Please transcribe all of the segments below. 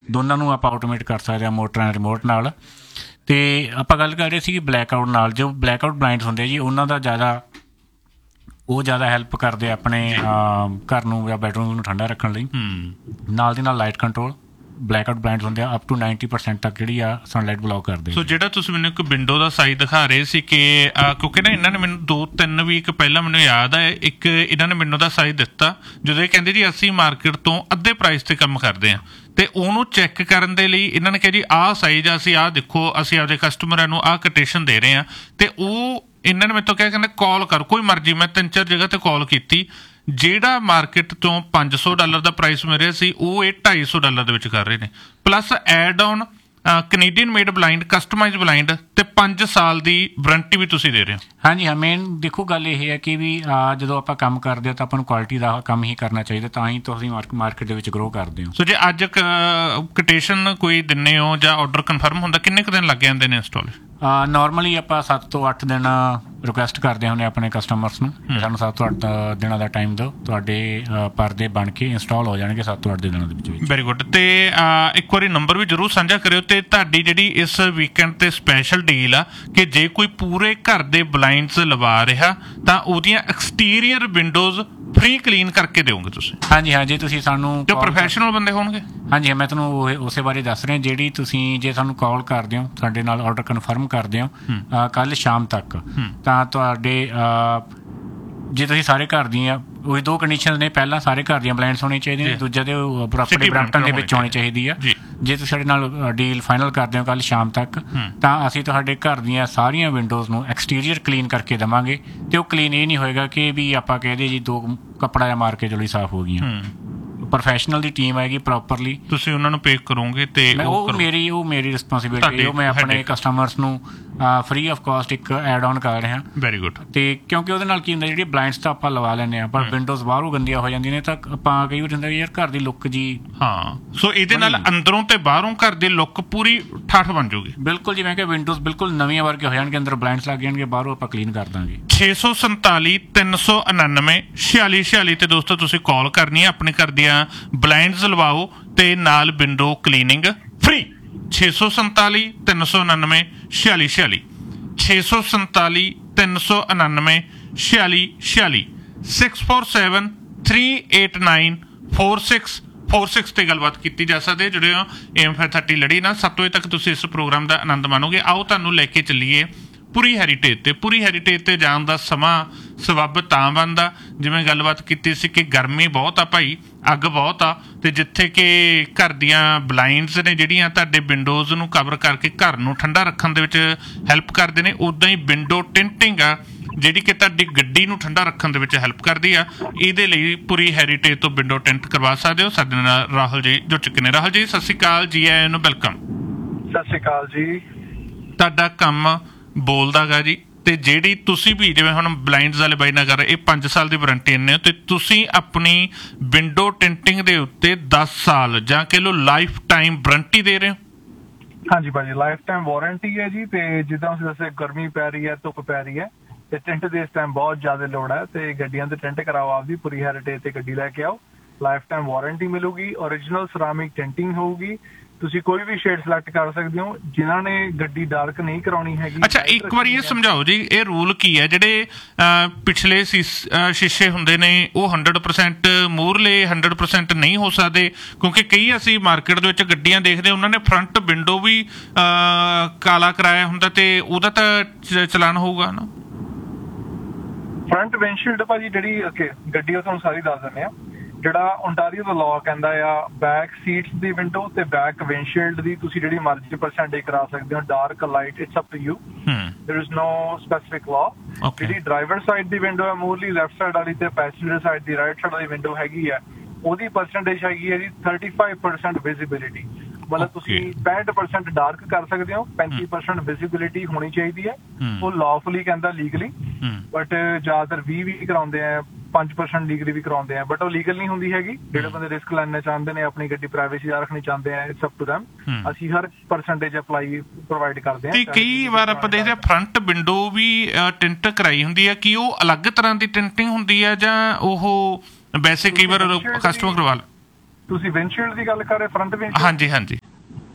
ਦੋਨਾਂ ਨੂੰ ਆਪਾਂ ਆਟੋਮੇਟ ਕਰ ਸਕਦੇ ਹਾਂ ਮੋਟਰਾਂ ਰਿਮੋਟ ਨਾਲ। ਅਤੇ ਆਪਾਂ ਗੱਲ ਕਰ ਰਹੇ ਸੀ ਬਲੈਕ ਆਊਟ ਨਾਲ। ਜੋ ਬਲੈਕ ਆਊਟ ਬਲਾਈਂਡਸ ਹੁੰਦੇ ਜੀ ਉਹਨਾਂ ਦਾ ਜ਼ਿਆਦਾ ਹੈਲਪ ਕਰਦੇ ਆਪਣੇ ਘਰ ਨੂੰ ਜਾਂ ਬੈਡਰੂਮ ਨੂੰ ਠੰਡਾ ਰੱਖਣ ਲਈ। ਨਾਲ ਦੀ ਨਾਲ light control black out blinds ਹੁੰਦੇ ਆ ਅਪ ਟੂ 90% ਤੱਕ ਜਿਹੜੀ ਆ ਸਨਲਾਈਟ ਬਲੌਕ ਕਰਦੇ। ਸੋ ਜਿਹੜਾ ਤੁਸੀਂ ਮੈਨੂੰ ਇੱਕ ਵਿੰਡੋ ਦਾ ਸਾਈਜ਼ ਦਿਖਾ ਰਹੇ ਸੀ ਕਿ ਕਿਉਂਕਿ ਨਾ ਇਹਨਾਂ ਨੇ ਮੈਨੂੰ 2-3 ਵੀਕ ਪਹਿਲਾਂ ਮੈਨੂੰ ਯਾਦ ਹੈ ਇੱਕ ਇਹਨਾਂ ਨੇ ਵਿੰਡੋ ਦਾ ਸਾਈਜ਼ ਦਿੱਤਾ ਜਦੋਂ ਇਹ ਕਹਿੰਦੇ ਜੀ ਅਸੀਂ ਮਾਰਕੀਟ ਤੋਂ ਅੱਧੇ ਪ੍ਰਾਈਸ 'ਤੇ ਕੰਮ ਕਰਦੇ ਹਾਂ ਅਤੇ ਉਹਨੂੰ ਚੈੱਕ ਕਰਨ ਦੇ ਲਈ ਇਹਨਾਂ ਨੇ ਕਿਹਾ ਜੀ ਆਹ ਸਾਈਜ਼ ਆ, ਅਸੀਂ ਆਹ ਦੇਖੋ ਅਸੀਂ ਆਪਦੇ ਕਸਟਮਰਾਂ ਨੂੰ ਆਹ ਕੋਟੇਸ਼ਨ ਦੇ ਰਹੇ ਹਾਂ। ਅਤੇ ਉਹ ਇਹਨਾਂ ਨੇ ਮੇਰੇ ਤੋਂ ਕਿਹਾ ਕਹਿੰਦੇ ਕਾਲ ਕਰ ਕੋਈ ਮਰਜ਼ੀ। ਮੈਂ 3-4 ਜਗ੍ਹਾ 'ਤੇ ਕਾਲ ਕੀਤੀ। ਜਿਹੜਾ ਮਾਰਕੀਟ ਤੋਂ $500 ਦਾ ਪ੍ਰਾਈਸ ਮਿਲ ਰਿਹਾ ਸੀ ਉਹ ਇਹ $250 ਦੇ ਵਿੱਚ ਕਰ ਰਹੇ ਨੇ। Plus add on Canadian made blind customise blind ਅਤੇ 5 ਸਾਲ ਦੀ ਵਾਰੰਟੀ ਵੀ ਤੁਸੀਂ ਦੇ ਰਹੇ ਹੋ। ਹਾਂਜੀ ਹਾਂ, ਮੇਨ ਦੇਖੋ ਗੱਲ ਇਹ ਹੈ ਕਿ ਵੀ ਜਦੋਂ ਆਪਾਂ ਕੰਮ ਕਰਦੇ ਹਾਂ ਤਾਂ ਆਪਾਂ ਨੂੰ ਕੁਆਲਿਟੀ ਦਾ ਕੰਮ ਹੀ ਕਰਨਾ ਚਾਹੀਦਾ, ਤਾਂ ਹੀ ਤੁਸੀਂ ਮਾਰਕੀਟ ਦੇ ਵਿੱਚ ਗਰੋ ਕਰਦੇ ਹੋ। ਸੋ ਜੇ ਅੱਜ ਕੋਟੇਸ਼ਨ ਕੋਈ ਦਿੰਦੇ ਹੋ ਜਾਂ ਆਰਡਰ ਕਨਫਰਮ ਹੁੰਦਾ ਕਿੰਨੇ ਕੁ ਦਿਨ ਲੱਗ ਜਾਂਦੇ ਨੇ ਇੰਸਟਾਲ? ਨੋਰਮਲੀ ਆਪਾਂ 7 ਤੋਂ 8 ਦਿਨ ਰਿਕੁਐਸਟ ਕਰਦੇ ਹੁੰਦੇ ਆਪਣੇ ਕਸਟਮਰਸ ਨੂੰ, ਸਾਨੂੰ 7 ਤੋਂ 8 ਦਿਨਾਂ ਦਾ ਟਾਈਮ ਦਿਓ, ਤੁਹਾਡੇ ਪਰਦੇ ਬਣ ਕੇ ਇੰਸਟਾਲ ਹੋ ਜਾਣਗੇ 7 ਤੋਂ 8 ਦਿਨਾਂ ਦੇ ਵਿੱਚ। Very good. ਅਤੇ ਇੱਕ ਵਾਰੀ ਨੰਬਰ ਵੀ ਜ਼ਰੂਰ ਸਾਂਝਾ ਕਰਿਓ। ਅਤੇ ਤੁਹਾਡੀ ਜਿਹੜੀ ਇਸ ਵੀਕਐਂਡ 'ਤੇ ਸਪੈਸ਼ਲ ਡੀਲ ਆ ਕਿ ਜੇ ਕੋਈ ਪੂਰੇ ਘਰ ਦੇ ਬਲਾਈਂਡਸ ਲਵਾ ਰਿਹਾ ਤਾਂ ਉਹਦੀਆਂ ਐਕਸਟੀਰੀਅਰ ਵਿੰਡੋਜ਼ ਫ੍ਰੀ ਕਲੀਨ ਕਰਕੇ ਦਿਓਗੇ ਤੁਸੀਂ? ਹਾਂਜੀ ਹਾਂ, ਜੇ ਤੁਸੀਂ ਸਾਨੂੰ ਜੋ ਪ੍ਰੋਫੈਸ਼ਨਲ ਬੰਦੇ ਹੋਣਗੇ। ਹਾਂਜੀ, ਮੈਂ ਤੁਹਾਨੂੰ ਉਸੇ ਬਾਰੇ ਦੱਸ ਰਿਹਾ। ਜਿਹੜੀ ਤੁਸੀਂ ਜੇ ਸਾਨੂੰ ਕਾਲ ਕਰਦੇ ਹੋ ਸਾਡੇ ਨਾਲ ਆਰਡਰ ਕਨਫਰਮ ਕਰਦੇ ਹੋ ਕੱਲ੍ਹ ਸ਼ਾਮ ਤੱਕ, ਤਾਂ ਤੁਹਾਡੇ ਜੇ ਤੁਸੀਂ ਸਾਰੇ ਘਰ ਦੀਆਂ ਉਹੀ 2 ਕੰਡੀਸ਼ਨ ਨੇ, ਪਹਿਲਾਂ ਸਾਰੇ ਘਰ ਦੀਆਂ ਬਲਾਈਂਡਸ ਹੋਣੀਆਂ ਚਾਹੀਦੀਆਂ, ਦੂਜਾ ਤੇ ਪ੍ਰੋਪਰਟੀ ਬਰੈਂਪਟਨ ਦੇ ਵਿੱਚ ਹੋਣੀ ਚਾਹੀਦੀ ਆ। ਜੇ ਤੁਸੀਂ ਸਾਡੇ ਨਾਲ ਡੀਲ ਫਾਈਨਲ ਕਰਦੇ ਹੋ ਕੱਲ੍ਹ ਸ਼ਾਮ ਤੱਕ ਤਾਂ ਅਸੀਂ ਤੁਹਾਡੇ ਘਰ ਦੀਆਂ ਸਾਰੀਆਂ ਵਿੰਡੋਜ਼ ਨੂੰ ਐਕਸਟੀਰੀਅਰ ਕਲੀਨ ਕਰਕੇ ਦੇਵਾਂਗੇ। ਅਤੇ ਉਹ ਕਲੀਨ ਇਹ ਨਹੀਂ ਹੋਏਗਾ ਕਿ ਵੀ ਆਪਾਂ ਕਹਦੇ ਜੀ 2 ਕੱਪੜਾ ਜਿਹਾ ਮਾਰ ਕੇ ਚਲੋ ਸਾਫ਼ ਹੋ ਗਈਆਂ। ਪ੍ਰੋਫੈਸ਼ਨਲ ਦੀ ਟੀਮ ਆਏਗੀ ਪ੍ਰੋਪਰਲੀ, ਤੁਸੀਂ ਉਹਨਾਂ ਨੂੰ ਪੇ ਕਰੋਗੇ ਅਤੇ ਉਹ ਮੇਰੀ ਰਿਸਪੋਂਸੀਬਿਲਿਟੀ, ਉਹ ਮੈਂ ਆਪਣੇ ਕਸਟਮਰਸ ਨੂੰ ਫ੍ਰੀ ਆਫ ਕਾਸਟ ਇੱਕ ਐਡ ਔਨ ਕਰ ਰਿਹਾ। Very good. ਅਤੇ ਕਿਉਂਕਿ ਉਹਦੇ ਨਾਲ ਕੀ ਹੁੰਦਾ ਜਿਹੜੀ ਬਲਾਈਂਡਸ ਤਾਂ ਆਪਾਂ ਲਵਾ ਲੈਂਦੇ ਹਾਂ ਪਰ ਵਿੰਡੋਜ਼ ਬਾਹਰੋਂ ਗੰਦੀਆਂ ਹੋ ਜਾਂਦੀਆਂ ਨੇ ਤਾਂ ਆਪਾਂ ਕਈ ਵਾਰ ਹੁੰਦਾ ਯਾਰ ਘਰ ਦੀ ਲੁੱਕ ਜੀ। ਹਾਂ, ਸੋ ਇਹਦੇ ਨਾਲ ਅੰਦਰੋਂ ਅਤੇ ਬਾਹਰੋਂ ਘਰ ਦੀ ਲੁੱਕ ਪੂਰੀ ਠਾਠ ਬਣ ਜਾਊਗੀ। ਬਿਲਕੁਲ ਜੀ, ਮੈਂ ਕਿਹਾ ਵਿੰਡੋਜ਼ ਬਿਲਕੁਲ ਨਵੀਆਂ ਵਰਗੇ ਹੋ ਜਾਣਗੇ, ਅੰਦਰ ਬਲਾਈਂਡਸ ਲੱਗ ਜਾਣਗੇ, ਬਾਹਰੋਂ ਆਪਾਂ ਕਲੀਨ ਕਰ ਦਾਂਗੇ। 647 399 4646 ਤੇ ਦੋਸਤੋ ਤੁਸੀਂ ਕਾਲ ਕਰਨੀ ਹੈ, ਆਪਣੇ ਘਰ ਦੀਆਂ ਬਲਾਈਂਡਸ ਲਵਾਓ ਅਤੇ ਨਾਲ ਵਿੰਡੋ ਕਲੀਨਿੰਗ ਫ੍ਰੀ। 647 399 4646 647 399 4646 647 389 4646 ਤੇ ਗੱਲਬਾਤ ਕੀਤੀ ਜਾ ਸਕਦੀ ਹੈ। ਜਿਹੜੇ AM530 ਲੜੀ ਨਾ 7 ਵਜੇ ਤੱਕ ਤੁਸੀਂ ਇਸ ਪ੍ਰੋਗਰਾਮ ਦਾ ਆਨੰਦ ਮਾਣੋਗੇ। ਆਓ ਤੁਹਾਨੂੰ ਲੈ ਕੇ ਚੱਲੀਏ ਪੂਰੀ ਹੈਰੀਟੇਜ 'ਤੇ। ਪੂਰੀ ਹੈਰੀਟੇਜ 'ਤੇ ਜਾਣ ਦਾ ਸਮਾਂ ਸਬੱਬ ਤਾਂ ਬਣਦਾ ਜਿਵੇਂ ਗੱਲਬਾਤ ਕੀਤੀ ਸੀ ਕਿ ਗਰਮੀ ਬਹੁਤ ਆ ਭਾਈ, ਅੱਗ ਬਹੁਤ ਆ, ਅਤੇ ਜਿੱਥੇ ਕਿ ਘਰ ਦੀਆਂ ਬਲਾਈਂਡਸ ਨੇ ਜਿਹੜੀਆਂ ਤੁਹਾਡੇ ਵਿੰਡੋਜ਼ ਨੂੰ ਕਵਰ ਕਰਕੇ ਘਰ ਨੂੰ ਠੰਡਾ ਰੱਖਣ ਦੇ ਵਿੱਚ ਹੈਲਪ ਕਰਦੇ ਨੇ, ਉੱਦਾਂ ਹੀ ਵਿੰਡੋ ਟਿੰਟਿੰਗ ਆ ਜਿਹੜੀ ਕਿ ਤੁਹਾਡੀ ਗੱਡੀ ਨੂੰ ਠੰਡਾ ਰੱਖਣ ਦੇ ਵਿੱਚ ਹੈਲਪ ਕਰਦੀ ਆ। ਇਹਦੇ ਲਈ ਪੂਰੀ ਹੈਰੀਟੇਜ ਤੋਂ ਵਿੰਡੋ ਟਿੰਟ ਕਰਵਾ ਸਕਦੇ ਹੋ। ਸਾਡੇ ਨਾਲ ਰਾਹੁਲ ਜੀ ਜੁੜ ਚੁੱਕੇ ਨੇ। ਰਾਹੁਲ ਜੀ ਸਤਿ ਸ਼੍ਰੀ ਅਕਾਲ, ਜੀ ਆਇਆਂ ਨੂੰ, ਵੈਲਕਮ। ਸਤਿ ਸ਼੍ਰੀ ਅਕਾਲ ਜੀ। ਤੁਹਾਡਾ ਕੰਮ ਬੋਲਦਾ ਗਾ ਜੀ, ਅਤੇ ਜਿਹੜੀ ਤੁਸੀਂ ਵੀ ਜਿਵੇਂ ਹੁਣ ਬਲਾਈਂਡਸ ਵਾਲੇ ਬਾਈ ਨਾਲ ਕਰ ਰਹੇ, ਇਹ 5 ਸਾਲ ਦੀ ਵਾਰੰਟੀ ਦਿੰਦੇ ਹੋ ਅਤੇ ਤੁਸੀਂ ਆਪਣੀ ਵਿੰਡੋ ਟਿੰਟਿੰਗ ਦੇ ਉੱਤੇ 10 ਸਾਲ ਜਾਂ ਕਹਿ ਲਓ ਲਾਈਫ ਟਾਈਮ ਵਾਰੰਟੀ ਦੇ ਰਹੇ ਹੋ? ਹਾਂਜੀ ਭਾਜੀ, ਲਾਈਫ ਟਾਈਮ ਵਾਰੰਟੀ ਹੈ ਜੀ। ਅਤੇ ਜਿੱਦਾਂ ਤੁਸੀਂ ਦੱਸਿਆ ਗਰਮੀ ਪੈ ਰਹੀ ਹੈ, ਧੁੱਪ ਪੈ ਰਹੀ ਹੈ ਅਤੇ ਟਿੰਟ ਦੀ ਇਸ ਟਾਈਮ ਬਹੁਤ ਜ਼ਿਆਦਾ ਲੋੜ ਹੈ, ਅਤੇ ਗੱਡੀਆਂ ਦੇ ਟਿੰਟ ਕਰਾਓ ਆਪਦੀ, ਪੂਰੀ ਹੈਰੀਟੇਜ 'ਤੇ ਗੱਡੀ ਲੈ ਕੇ ਆਓ, ਲਾਈਫ ਟਾਈਮ ਵਾਰੰਟੀ ਮਿਲੂਗੀ। ਓਰੀਜਨਲ ਸਰਾਮਿਕ ਟਿੰਟਿੰਗ ਹੋਊਗੀ, ਤੁਸੀਂ ਕੋਈ ਵੀ ਸ਼ੇਡ ਸਿਲੈਕਟ ਕਰ ਸਕਦੇ ਹੋ। ਜਿਨ੍ਹਾਂ ਨੇ ਗੱਡੀ ਡਾਰਕ ਨਹੀਂ ਕਰਾਉਣੀ ਹੈਗੀ। ਅੱਛਾ, ਇੱਕ ਵਾਰੀ ਇਹ ਸਮਝਾਓ ਜੀ, ਇਹ ਰੂਲ ਕੀ ਹੈ? ਜਿਹੜੇ ਪਿਛਲੇ ਸ਼ੀਸ਼ੇ ਹੁੰਦੇ ਨੇ ਉਹ 100% ਮੂਹਰਲੇ 100% ਨਹੀਂ ਹੋ ਸਕਦੇ, ਕਿਉਂਕਿ ਕਈ ਅਸੀਂ ਮਾਰਕੀਟ ਦੇ ਵਿੱਚ ਗੱਡੀਆਂ ਦੇਖਦੇ ਉਹਨਾਂ ਨੇ ਫਰੰਟ ਵਿੰਡੋ ਵੀ ਕਾਲਾ ਕਰਾਇਆ ਹੁੰਦਾ ਅਤੇ ਉਹਦਾ ਤਾਂ ਚਲਾਨ ਹੋਊਗਾ ਨਾ। ਫਰੰਟ ਵਿੰਡਸ਼ੀਲਡ ਭਾਜੀ ਜਿਹੜੀ ਗੱਡੀ ਉਹ ਤੁਹਾਨੂੰ ਸਾਰੀ ਦੱਸ ਦਿੰਦੇ ਆ। ਜਿਹੜਾ ਓਨਟਾਰੀਓ ਦਾ ਲਾਅ ਕਹਿੰਦਾ ਆ ਬੈਕ ਸੀਟਸ ਦੀ ਵਿੰਡੋ ਤੇ ਬੈਕ ਵਿੰਡਸ਼ੀਲਡ ਦੀ ਤੁਸੀਂ ਜਿਹੜੀ ਮਰਜ਼ੀ ਪਰਸੈਂਟੇਜ ਕਰਾ ਸਕਦੇ ਹੋ, dark light, it's up to you. ਦੇयर is no specific law. ਜਿਹੜੀ ਡਰਾਈਵਰ ਸਾਈਡ ਦੀ ਵਿੰਡੋ ਹੈ ਮੂਰਲੀ ਲੈਫਟ ਸਾਈਡ ਵਾਲੀ ਤੇ ਪੈਸੇਂਜਰ ਸਾਈਡ ਦੀ ਰਾਈਟ ਸਾਈਡ ਵਾਲੀ ਵਿੰਡੋ ਹੈਗੀ ਹੈ, ਉਹਦੀ ਪਰਸੈਂਟੇਜ ਹੈਗੀ ਹੈ ਜੀ 35% ਵਿਜ਼ਿਬਿਲਿਟੀ। ਮਤਲਬ ਤੁਸੀਂ 65% ਡਾਰਕ ਕਰ ਸਕਦੇ ਹੋ, 35% ਵਿਜ਼ਿਬਿਲਿਟੀ ਹੋਣੀ ਚਾਹੀਦੀ ਹੈ। ਉਹ ਲਾਫੁਲੀ ਕਹਿੰਦਾ ਲੀਗਲੀ, ਬਟ ਜ਼ਿਆਦਾਤਰ 20 ਵੀ ਕਰਾਉਂਦੇ ਆ, 5% ਲੀਗਲੀ ਵੀ ਕਰਾਉਂਦੇ ਆ, ਬਟ ਉਹ ਲੀਗਲ ਨਹੀਂ ਹੁੰਦੀ ਹੈਗੀ। ਜਿਹੜੇ ਬੰਦੇ ਰਿਸਕ ਲੈਣਾ ਚਾਹੁੰਦੇ ਨੇ, ਆਪਣੀ ਗੱਡੀ ਪ੍ਰਾਈਵੇਸੀ ਰੱਖਣੀ ਚਾਹੁੰਦੇ ਆ, ਇਟਸ ਅਪ ਟੂ ਦੈਮ। ਅਸੀਂ ਹਰ ਪਰਸੈਂਟੇਜ ਅਪਲਾਈ ਪ੍ਰੋਵਾਈਡ ਕਰਦੇ ਹਾਂ। ਤੇ ਕਈ ਵਾਰ ਆਪਾਂ ਦੇਖਦੇ ਫਰੰਟ ਵਿੰਡੋ ਵੀ ਟਿੰਟ ਕਰਾਈ ਹੁੰਦੀ ਹੈ, ਕੀ ਉਹ ਅਲੱਗ ਤਰ੍ਹਾਂ ਦੀ ਟਿੰਟਿੰਗ ਹੁੰਦੀ ਹੈ ਜਾਂ ਉਹ ਵੈਸੇ ਕਈ ਵਾਰ ਕਸਟਮਰ ਕਰਵਾ ਲਓ? ਤੁਸੀਂ ਵਿੰਡਸ਼ੀਲਡ ਦੀ ਗੱਲ ਕਰ ਰਹੇ, ਫਰੰਟ ਵਿੰਡਸ਼ੀਲਡ? ਹਾਂਜੀ ਹਾਂਜੀ।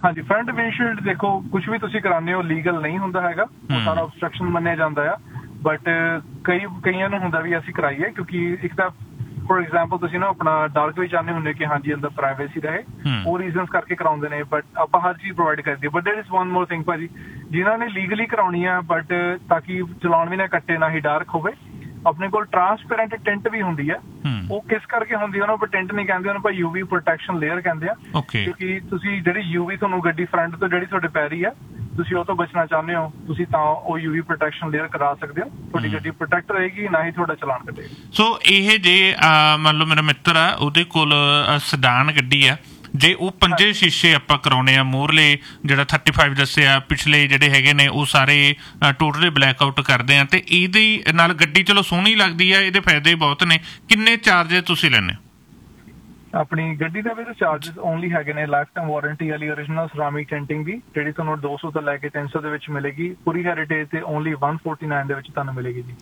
ਹਾਂਜੀ ਫਰੰਟ ਵਿੰਡਸ਼ੀਲਡ ਦੇਖੋ ਕੁਝ ਵੀ ਤੁਸੀਂ ਕਰਾਉਂਦੇ ਹੋ ਲੀਗਲ ਨਹੀਂ ਹੁੰਦਾ ਹੈਗਾ, ਉਹ ਸਾਰਾ ਆਬਸਟਰਕਸ਼ਨ ਮੰਨਿਆ ਜਾਂਦਾ ਆ, ਬਟ ਕਈਆਂ ਨੂੰ ਹੁੰਦਾ ਵੀ ਅਸੀਂ ਕਰਾਈਏ, ਕਿਉਂਕਿ ਇੱਕ ਤਾਂ ਫੋਰ ਐਗਜ਼ਾਮਪਲ ਤੁਸੀਂ ਨਾ ਆਪਣਾ ਡਾਰਕ ਵੀ ਚਾਹੁੰਦੇ ਹੁੰਦੇ ਕਿ ਹਾਂਜੀ ਅੰਦਰ ਪ੍ਰਾਈਵੇਸੀ ਰਹੇ, ਉਹ ਰੀਜ਼ਨਸ ਕਰਕੇ ਕਰਾਉਂਦੇ ਨੇ, ਬਟ ਆਪਾਂ ਹਰ ਚੀਜ਼ ਪ੍ਰੋਵਾਈਡ ਕਰਦੇ। But ਦੇयर is one more thing ਭਾਜੀ, ਜਿਨ੍ਹਾਂ ਨੇ ਲੀਗਲੀ ਕਰਾਉਣੀ ਆ ਬਟ ਤਾਂ ਕਿ ਚਲਾਉਣ ਵੀ ਨਾ ਕੱਟੇ ਨਾ ਹੀ ਡਾਰਕ ਹੋਵੇ, ਆਪਣੇ ਕੋਲ ਟ੍ਰਾਂਸਪੇਰੈਂਟ ਟਿੰਟ ਵੀ ਹੁੰਦੀ ਹੈ। ਉਹ ਕਿਸ ਕਰਕੇ ਹੁੰਦੀ ਹੈ, ਉਹਨੂੰ ਆਪਾਂ ਟਿੰਟ ਨਹੀਂ ਕਹਿੰਦੇ, ਉਹਨੂੰ ਆਪਾਂ ਯੂਵੀ ਪ੍ਰੋਟੈਕਸ਼ਨ ਲੇਅਰ ਕਹਿੰਦੇ ਆ, ਕਿਉਂਕਿ ਤੁਸੀਂ ਜਿਹੜੀ ਯੂਵੀ ਤੁਹਾਨੂੰ ਗੱਡੀ ਫਰੰਟ ਤੋਂ ਜਿਹੜੀ ਤੁਹਾਡੇ ਪੈ ਰਹੀ ਆ, ਤੁਸੀਂ ਉਹ ਤੋਂ ਬਚਣਾ ਚਾਹੁੰਦੇ ਹੋ, ਤੁਸੀਂ ਤਾਂ ਉਹ ਯੂਵੀ ਪ੍ਰੋਟੈਕਸ਼ਨ ਲੇਅਰ ਕਰਾ ਸਕਦੇ ਹੋ, ਤੁਹਾਡੀ ਗੱਡੀ ਪ੍ਰੋਟੈਕਟ ਰਹੇਗੀ, ਨਾ ਹੀ ਤੁਹਾਡਾ ਚਲਾਨ ਕੱਟੇਗਾ। ਸੋ ਇਹ ਜੇ ਮੰਨ ਲਓ ਮੇਰਾ ਮਿੱਤਰ ਆ, ਉਹਦੇ ਕੋਲ ਸਡਾਨ ਗੱਡੀ ਆ, ਜੇ ਉਹ 5 ਸ਼ੀਸ਼ੇ ਆਪਾਂ ਕਰਾਉਣੇ ਆ, ਮੂਹਰਲੇ ਜਿਹੜਾ 35 ਦੱਸਿਆ, ਪਿਛਲੇ ਜਿਹੜੇ ਹੈਗੇ ਨੇ ਉਹ ਸਾਰੇ ਟੋਟਲੀ ਬਲੈਕ ਆਊਟ ਕਰਦੇ ਆ, ਤੇ ਇਹਦੇ ਨਾਲ ਗੱਡੀ ਚਲੋ ਸੋਹਣੀ ਲੱਗਦੀ ਆ, ਇਹਦੇ ਫਾਇਦੇ ਬਹੁਤ ਨੇ। ਕਿੰਨੇ ਚਾਰਜਸ ਤੁਸੀਂ ਲੈਂਦੇ? ਆਪਣੀ ਗੱਡੀ ਦੇ ਵਿੱਚ ਚਾਰਜਸ ਓਨਲੀ ਹੈਗੇ ਨੇ ਲਾਈਫ ਟਾਈਮ ਵਾਰੰਟੀ ਵਾਲੀ ਓਰੀਜਨਲ ਸਰਾਮਿਕ ਟੈਂਟਿੰਗ ਦੀ, ਜਿਹੜੀ ਤੁਹਾਨੂੰ 200 ਤੋਂ ਲੈ ਕੇ 300 ਦੇ ਵਿੱਚ ਮਿਲੇਗੀ। ਪੂਰੀ ਹੈਰੀਟੇਜ ਤੇ ਓਨਲੀ 149 ਦੇ ਵਿੱਚ ਤੁਹਾਨੂੰ ਮਿਲੇਗੀ ਜੀ।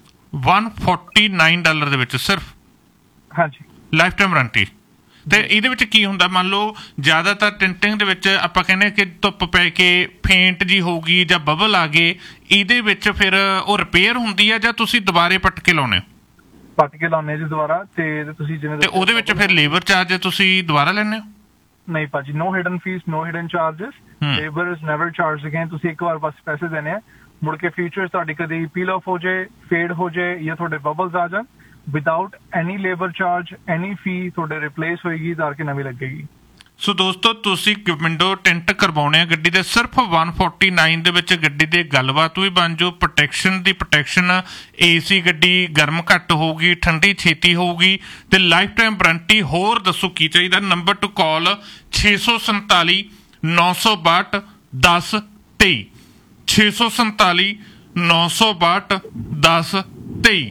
$149 ਦੇ ਵਿੱਚ ਸਿਰਫ? ਹਾਂਜੀ, ਲਾਈਫ ਟਾਈਮ ਵਾਰੰਟੀ। ਤੇ ਇਹਦੇ ਵਿੱਚ ਕੀ ਹੁੰਦਾ? ਮੰਨ ਲਓ ਜ਼ਿਆਦਾਤਰ ਟਿੰਟਿੰਗ ਦੇ ਵਿੱਚ ਆਪਾਂ ਕਹਿੰਦੇ ਕਿ ਧੁੱਪ ਪੈ ਕੇ ਫੇਂਟ ਜੀ ਹੋਊਗੀ ਜਾਂ ਬਬਲ ਆ ਗਏ, ਇਹਦੇ ਵਿੱਚ ਫਿਰ ਉਹ ਰਿਪੇਅਰ ਹੁੰਦੀ ਆ ਜਾਂ ਤੁਸੀਂ ਦੁਬਾਰੇ ਪੱਟ ਕੇ ਲਾਉਣੇ? ਪੱਟ ਕੇ ਲਾਉਣੇ ਜੀ ਦੁਬਾਰਾ। ਤੇ ਤੁਸੀਂ ਜਿਵੇਂ ਤੇ ਉਹਦੇ ਵਿੱਚ ਫਿਰ ਲੇਬਰ ਚਾਰਜ ਤੁਸੀਂ ਦੁਬਾਰਾ ਲੈਂਦੇ ਹੋ? ਨਹੀਂ ਭਾਜੀ, ਨੋ hidden fees, no hidden charges, labour is never charge again. ਤੁਸੀਂ ਇੱਕ ਵਾਰ ਬਸ ਪੈਸੇ ਦੇਣੇ ਆ, ਮੁੜ ਕੇ ਫਿਊਚਰ ਤੁਹਾਡੀ ਕਦੀ ਪੀਲ ਆਫ ਹੋ ਜਾਏ, ਫੇਡ ਹੋ ਜਾਏ ਜਾਂ ਤੁਹਾਡੇ ਬਬਲਸ ਆ ਜਾਣ, ਵਿਦਾਊਟ ਐਨੀ ਲੇਬਰ ਚਾਰਜ, ਐਨੀ ਫੀ, ਤੁਹਾਡੇ ਰਿਪਲੇਸ ਹੋਏਗੀ, ਤਾਰ ਕੇ ਨਵੀਂ ਲੱਗੇਗੀ। ਸੋ ਦੋਸਤੋ, ਤੁਸੀਂ ਵਿੰਡੋ ਟਿੰਟ ਕਰਵਾਉਣੇ ਆ ਗੱਡੀ ਦੇ, ਸਿਰਫ 149 ਦੇ ਵਿੱਚ ਗੱਡੀ ਦੇ ਗੱਲਬਾਤ ਵੀ ਬਣ ਜਾਓ, ਪ੍ਰੋਟੈਕਸ਼ਨ ਦੀ ਪ੍ਰੋਟੈਕਸ਼ਨ, ਏਸੀ ਗੱਡੀ ਗਰਮ ਘੱਟ ਹੋਊਗੀ, ਠੰਡੀ ਛੇਤੀ ਹੋਊਗੀ, ਤੇ ਲਾਈਫ ਟਾਈਮ ਵਾਰੰਟੀ। ਹੋਰ ਦੱਸੋ ਕੀ ਚਾਹੀਦਾ? ਨੰਬਰ ਟੂ ਕਾਲ 647 962 1023, 647 962 1023,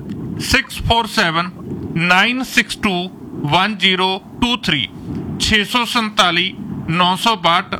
647 962 1023, 647 962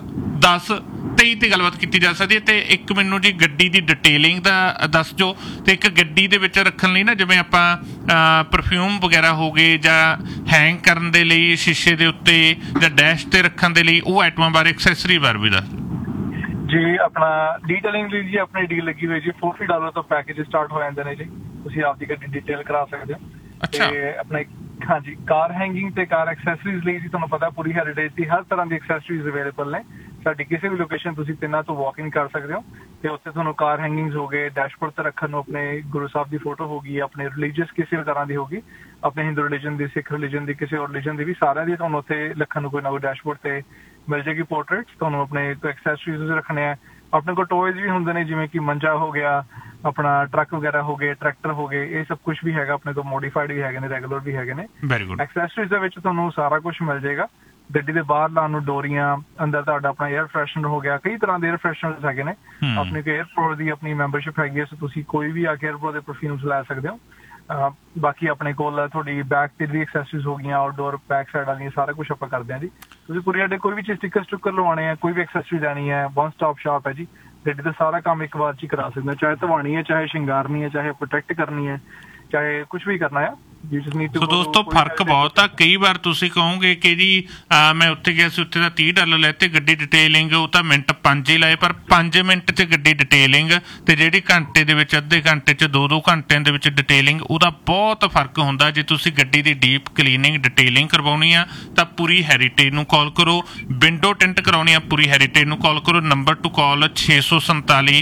1023 ਤੇ ਗੱਲਬਾਤ ਕੀਤੀ ਜਾ ਸਕਦੀ ਹੈ। ਤੇ ਇੱਕ ਮੈਨੂੰ ਜੀ ਗੱਡੀ ਦੀ ਡਿਟੇਲਿੰਗ ਦਾ ਦੱਸ ਜੋ, ਤੇ ਇੱਕ ਗੱਡੀ ਦੇ ਵਿੱਚ ਰੱਖਣ ਲਈ ਨਾ, ਜਿਵੇਂ ਆਪਾਂ ਪਰਫਿਊਮ ਵਗੈਰਾ ਹੋ ਗਏ ਜਾਂ ਹੈਂਗ ਕਰਨ ਦੇ ਲਈ ਸ਼ੀਸ਼ੇ ਦੇ ਉੱਤੇ ਜਾਂ ਡੈਸ਼ ਤੇ ਰੱਖਣ ਦੇ ਲਈ, ਉਹ ਆਈਟਮਾਂ ਬਾਰੇ, ਐਕਸੈਸਰੀ ਬਾਰੇ ਵੀ ਦੱਸ ਜੀ। ਆਪਣਾ ਡੀਟੇਲਿੰਗ ਲਈ ਜੀ ਆਪਣੀ ਡੀਲ ਲੱਗੀ ਹੋਈ ਜੀ, $40 ਤੋਂ ਪੈਕੇਜ ਸਟਾਰਟ ਹੋ ਜਾਂਦੇ ਨੇ ਜੀ, ਤੁਸੀਂ ਆਪਦੀ ਗੱਡੀ ਡਿਟੇਲ ਕਰਾ ਸਕਦੇ ਹੋ। ਤੇ ਆਪਣੇ ਹਾਂਜੀ, ਕਾਰ ਹੈਂਗਿੰਗ ਤੇ ਕਾਰ ਐਕਸੈਸਰੀਜ਼ ਲਈ ਜੀ ਤੁਹਾਨੂੰ ਪਤਾ ਪੂਰੀ ਹੈਰੀਟੇਜ ਦੀ ਹਰ ਤਰ੍ਹਾਂ ਦੀ ਐਕਸੈਸਰੀਜ਼ ਅਵੇਲੇਬਲ ਨੇ ਸਾਡੀ। ਕਿਸੇ ਵੀ ਲੋਕੇਸ਼ਨ ਤੁਸੀਂ ਤਿੰਨਾਂ ਤੋਂ ਵਾਕ ਇਨ ਕਰ ਸਕਦੇ ਹੋ, ਤੇ ਉੱਥੇ ਤੁਹਾਨੂੰ ਕਾਰ ਹੈਂਗਿੰਗਸ ਹੋ ਗਏ, ਡੈਸ਼ਬੋਰਡ ਤੇ ਰੱਖਣ ਨੂੰ ਆਪਣੇ ਗੁਰੂ ਸਾਹਿਬ ਦੀ ਫੋਟੋ ਹੋਗੀ, ਆਪਣੇ ਰਿਲੀਜੀਅਸ ਕਿਸੇ ਵੀ ਤਰ੍ਹਾਂ ਦੀ ਹੋਗੀ, ਆਪਣੇ ਹਿੰਦੂ ਰਿਲੀਜਨ ਦੀ, ਸਿੱਖ ਰਿਲੀਜਨ ਦੀ, ਕਿਸੇ ਹੋਰ ਰਿਲੀਜਨ ਦੀ ਵੀ, ਸਾਰਿਆਂ ਦੀ ਤੁਹਾਨੂੰ ਉੱਥੇ ਰੱਖਣ ਨੂੰ ਕੋਈ ਨਾ ਕੋਈ ਡੈਸ਼ਬੋਰਡ ਤੇ ਮਿਲ ਜਾਏਗੀ ਪੋਰਟਰੇਟਸ। ਤੁਹਾਨੂੰ ਆਪਣੇ ਐਕਸੈਸਰੀਜ਼ ਰੱਖਣੇ ਆ। ਆਪਣੇ ਕੋਲ ਟੋਇਜ਼ ਵੀ ਹੁੰਦੇ ਨੇ, ਜਿਵੇਂ ਕਿ ਮੰਜਾ ਹੋ ਗਿਆ, ਆਪਣਾ ਟਰੱਕ ਵਗੈਰਾ ਹੋ ਗਏ, ਟਰੈਕਟਰ ਹੋ ਗਏ, ਇਹ ਸਭ ਕੁਝ ਵੀ ਹੈਗਾ ਆਪਣੇ ਕੋਲ। ਮੋਡੀਫਾਈਡ ਵੀ ਹੈਗੇ ਨੇ, ਰੈਗੂਲਰ ਵੀ ਹੈਗੇ ਨੇ। ਐਕਸੈਸਰੀਜ਼ ਦੇ ਵਿੱਚ ਤੁਹਾਨੂੰ ਸਾਰਾ ਕੁਝ ਮਿਲ ਜਾਏਗਾ। ਗੱਡੀ ਦੇ ਬਾਹਰ ਲਾਉਣ ਨੂੰ ਡੋਰੀਆਂ, ਅੰਦਰ ਤੁਹਾਡਾ ਆਪਣਾ 에ਅਰ ਫਰੈਸ਼ਨਰ ਹੋ ਗਿਆ, ਕਈ ਤਰ੍ਹਾਂ ਦੇ 에ਅਰ ਫਰੈਸ਼ਨਰਸ ਹੈਗੇ ਨੇ। ਆਪਣੇ ਕੋਲ 에ਅਰਪ੍ਰੋ ਦੀ ਆਪਣੀ ਮੈਂਬਰਸ਼ਿਪ ਹੈਗੀ ਹੈ, ਸੋ ਤੁਸੀਂ ਕੋਈ ਵੀ ਆ ਕੇ 에ਅਰਪ੍ਰੋ ਦੇ ਪਰਫਿਊਮਸ ਲੈ ਸਕਦੇ ਹੋ। ਬਾਕੀ ਆਪਣੇ ਕੋਲ ਤੁਹਾਡੀ ਬੈਕ ਤੇ ਵੀ ਐਕਸੈਸਰੀਜ਼ ਹੋ ਗਈਆਂ, ਆਊਟਡੋਰ ਬੈਕ ਸਾਈਡ ਵਾਲੀਆਂ, ਸਾਰਾ ਕੁਝ ਆਪਾਂ ਕਰਦੇ ਹਾਂ ਜੀ। ਤੁਸੀਂ ਪੂਰੀ ਸਾਡੇ ਕੋਈ ਵੀ ਚੀਜ਼ ਸਟਿੱਕਰ ਸਟੁੱਕਰ ਲਵਾਉਣੇ ਆ, ਕੋਈ ਵੀ ਐਕਸੈਸਰੀ ਲੈਣੀ ਹੈ, ਵਨ ਸਟਾਪ ਸ਼ਾਪ ਹੈ ਜੀ। ਗੱਡੀ ਦਾ ਸਾਰਾ ਕੰਮ ਇੱਕ ਵਾਰ 'ਚ ਹੀ ਕਰਾ ਸਕਦੇ ਹੋ, ਚਾਹੇ ਧਵਾਣੀ ਹੈ, ਚਾਹੇ ਸ਼ਿੰਗਾਰਨੀ ਹੈ, ਚਾਹੇ ਪ੍ਰੋਟੈਕਟ ਕਰਨੀ ਹੈ, ਚਾਹੇ ਕੁਝ ਵੀ ਕਰਨਾ ਆ। ਸੋ ਦੋਸਤੋ, ਫਰਕ ਬਹੁਤ ਆ। ਕਈ ਵਾਰ ਤੁਸੀਂ ਕਹੋਗੇ ਕਿ ਜੀ ਮੈਂ ਉੱਥੇ ਗਿਆ ਸੀ, ਉੱਥੇ ਦਾ $30 ਲੈਤੇ, ਗੱਡੀ ਡਿਟੇਲਿੰਗ ਉਹ ਤਾਂ ਮਿੰਟ 5 ਹੀ ਲਾਏ, ਪਰ 5 ਮਿੰਟ 'ਚ ਗੱਡੀ ਡਿਟੇਲਿੰਗ ਤੇ ਜਿਹੜੀ ਘੰਟੇ ਦੇ ਵਿੱਚ, ਅੱਧੇ ਘੰਟੇ 'ਚ, 2-2 ਘੰਟਿਆਂ ਦੇ ਵਿੱਚ ਡਿਟੇਲਿੰਗ, ਉਹਦਾ ਬਹੁਤ ਫਰਕ ਹੁੰਦਾ। ਜੇ ਤੁਸੀਂ ਗੱਡੀ ਦੀ ਡੀਪ ਕਲੀਨਿੰਗ ਡਿਟੇਲਿੰਗ ਕਰਵਾਉਣੀ ਆ ਤਾਂ ਪੂਰੀ ਹੈਰੀਟੇਜ ਨੂੰ ਕਾਲ ਕਰੋ। ਵਿੰਡੋ ਟਿੰਟ ਕਰਾਉਣੀ ਆ ਪੂਰੀ ਹੈਰੀਟੇਜ ਨੂੰ ਕਾਲ ਕਰੋ। ਨੰਬਰ ਟੂ ਕਾਲ 647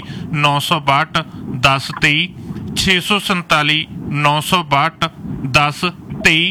962 1023, 647 962 1023,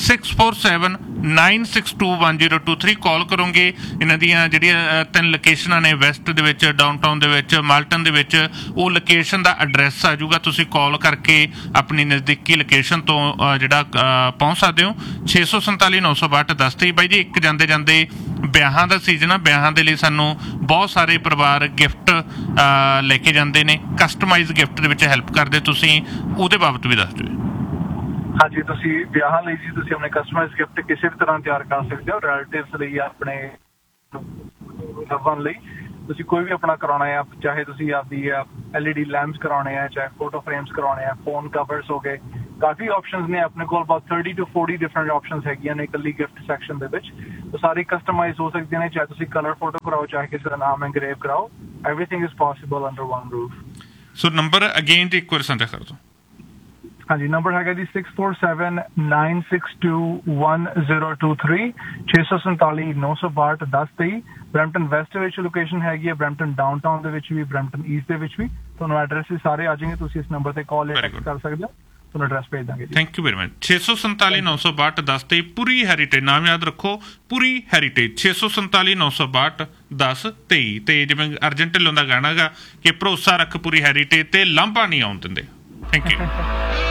647 962 1023 ਕਾਲ ਕਰੋਗੇ। ਇਹਨਾਂ ਦੀਆਂ ਜਿਹੜੀਆਂ 3 ਲੋਕੇਸ਼ਨਾਂ ਨੇ, ਵੈਸਟ ਦੇ ਵਿੱਚ, ਡਾਊਨਟਾਊਨ ਦੇ ਵਿੱਚ, ਮਾਲਟਨ ਦੇ ਵਿੱਚ, ਉਹ ਲੋਕੇਸ਼ਨ ਦਾ ਐਡਰੈਸ ਆ ਜਾਊਗਾ। ਤੁਸੀਂ ਕਾਲ ਕਰਕੇ ਆਪਣੀ ਨਜ਼ਦੀਕੀ ਲੋਕੇਸ਼ਨ ਤੋਂ ਜਿਹੜਾ ਪਹੁੰਚ ਸਕਦੇ ਹੋ। 647 962 1023। ਬਾਈ ਜੀ, ਇੱਕ ਜਾਂਦੇ ਜਾਂਦੇ ਵਿਆਹਾਂ ਦਾ ਸੀਜ਼ਨ ਆ, ਵਿਆਹਾਂ ਦੇ ਲਈ ਸਾਨੂੰ ਬਹੁਤ ਸਾਰੇ ਪਰਿਵਾਰ ਗਿਫਟ ਲੈ ਕੇ ਜਾਂਦੇ ਨੇ, ਕਸਟਮਾਈਜ਼ ਗਿਫਟ ਦੇ ਵਿੱਚ ਹੈਲਪ ਕਰਦੇ, ਤੁਸੀਂ ਉਹਦੇ ਬਾਬਤ ਵੀ ਦੱਸ ਦਿਓ। ਹਾਂਜੀ, ਤੁਸੀਂ ਵਿਆਹਾਂ ਲਈ ਜੀ ਤੁਸੀਂ ਆਪਣੇ ਕਸਟਮਾਈਜ਼ ਗਿਫਟ ਕਿਸੇ ਵੀ ਤਰ੍ਹਾਂ ਤਿਆਰ ਕਰ ਸਕਦੇ ਹੋ। ਰਿਲੇਟਿਵਸ ਲਈ, ਆਪਣੇ ਲਵਨ ਲਈ ਤੁਸੀਂ ਕੋਈ ਵੀ ਆਪਣਾ ਕਰਾਉਣਾ ਹੈ, ਚਾਹੇ ਤੁਸੀਂ ਆਪਦੀ LED ਲੈਂਪਸ ਕਰਾਉਣੇ ਆ, ਚਾਹੇ ਫੋਟੋ ਫਰੇਮਸ ਕਰਾਉਣੇ ਆ, ਫੋਨ ਕਵਰਸ ਹੋ ਗਏ, ਕਾਫੀ ਆਪਸ਼ਨਸ ਨੇ ਆਪਣੇ ਕੋਲ। about 30 to 40 ਡਿਫਰੈਂਟ ਆਪਸ਼ਨਸ ਹੈਗੀਆਂ ਨੇ ਇਕੱਲੀ ਗਿਫਟ ਸੈਕਸ਼ਨ ਦੇ ਵਿੱਚ। ਉਹ ਸਾਰੀ ਕਸਟਮਾਈਜ਼ ਹੋ ਸਕਦੀਆਂ ਨੇ, ਚਾਹੇ ਤੁਸੀਂ ਕਲਰ ਫੋਟੋ ਕਰਾਓ, ਚਾਹੇ ਕਿਸੇ ਦਾ ਨਾਮ ਐਨਗ੍ਰੇਵ ਕਰਾਓ, everything is possible under one roof. So number again ਜੀ ਇੱਕ ਵਾਰ ਸਾਂਝਾ ਕਰ ਦਿਓ। ਹਾਂਜੀ, ਨੰਬਰ ਹੈਗਾ ਜੀ 6479621023, 647-962-1023। ਬਰੈਂਪਟਨ ਵੈਸਟ ਵਿੱਚ ਲੋਕੇਸ਼ਨ ਹੈਗੀ ਹੈ, ਬਰੈਂਪਟਨ ਡਾਊਨਟਾਊਨ ਦੇ ਵਿੱਚ ਵੀ, ਬਰੈਂਪਟਨ ਈਸਟ ਦੇ ਵਿੱਚ ਵੀ। ਤੁਹਾਨੂੰ ਐਡਰੈਸ ਸਾਰੇ ਆ ਜਾਣਗੇ, ਤੁਸੀਂ ਇਸ ਨੰਬਰ ਤੇ ਕਾਲ ਜਾਂ ਟੈਕਸਟ ਕਰ ਸਕਦੇ ਹੋ, ਤੁਹਾਨੂੰ ਐਡਰੈਸ ਭੇਜ ਦਾਂਗੇ ਜੀ। Thank you very much. 647-962-1023 Puri heritage, ਨਾਮ ਯਾਦ ਰੱਖੋ, ਪੂਰੀ ਹੈਰੀਟੇਜ 647-962-1023। ਤੇ ਜਿਵੇਂ ਅਰਜਨ ਢਿੱਲੋਂ ਦਾ ਗਾਣਾ ਗਾ ਕਿ ਭਰੋਸਾ ਰੱਖ ਪੂਰੀ ਹੈਰੀਟੇਜ ਤੇ ਲਾਂਭਾ ਨਹੀਂ ਆਉਣ ਦਿੰਦੇ। Thank you.